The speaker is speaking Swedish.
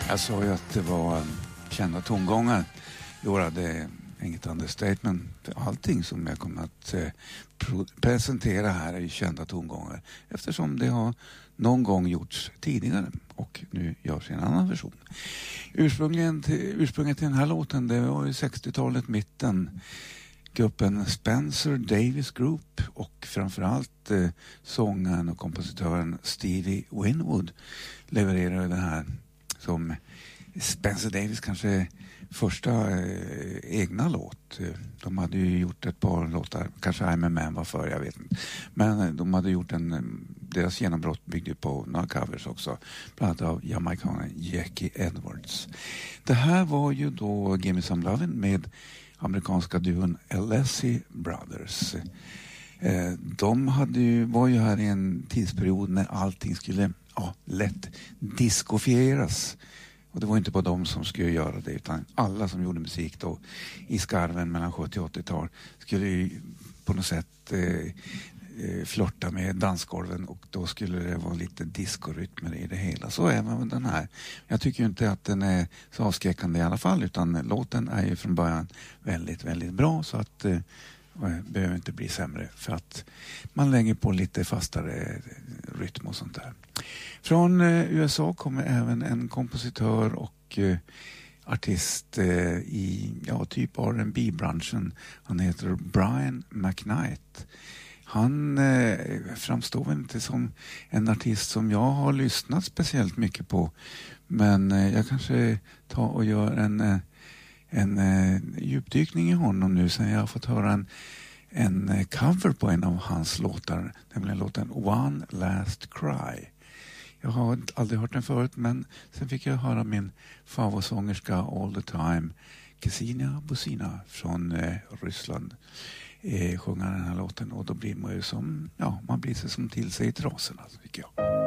Jag sa ju att det var kända tongångar. Jo, det är inget understatement. Allting som jag kommer att presentera här är ju kända tongångar. Eftersom det har någon gång gjorts tidigare och nu görs en annan version. Ursprunget till den här låten, det var ju 60-talet mitten. Gruppen Spencer Davis Group och framförallt sångaren och kompositören Stevie Winwood levererade den här som Spencer Davis kanske första egna låt. De hade ju gjort ett par låtar, kanske I'm a Man var för, jag vet inte. Men de hade gjort deras genombrott byggde på några covers också, bland annat av jamaicanen Jackie Edwards. Det här var ju då Gimme Some Lovin' med amerikanska duon Alessi Brothers. De var ju här i en tidsperiod när allting skulle lätt diskofieras. Och det var inte bara de som skulle göra det, utan alla som gjorde musik då i skarven mellan 70 och 80-tal skulle ju på något sätt flirta med dansgolven, och då skulle det vara lite diskorytmer i det hela. Så även den här. Jag tycker ju inte att den är så avskräckande i alla fall, utan låten är ju från början väldigt, väldigt bra, så att behöver inte bli sämre för att man lägger på lite fastare rytm och sånt där. Från USA kommer även en kompositör och artist i typ R&B-branschen. Han heter Brian McKnight. Han framstår väl inte som en artist som jag har lyssnat speciellt mycket på, men jag kanske tar och gör en djupdykning i honom nu sen jag har fått höra en cover på en av hans låtar, nämligen låten One Last Cry. Jag har aldrig hört den förut, men sen fick jag höra min favoritsångerska All the Time, Ksenia Buzina från Ryssland, sjunga den här låten, och då blir man ju som, man blir så som till sig i trasorna, tycker jag.